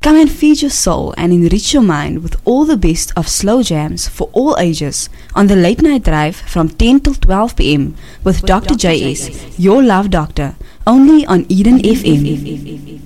Come and feed your soul and enrich your mind with all the best of slow jams for all ages on the Late Night Drive from 10 till 12 p.m. with Dr. JS, your love doctor, only on Eden FM.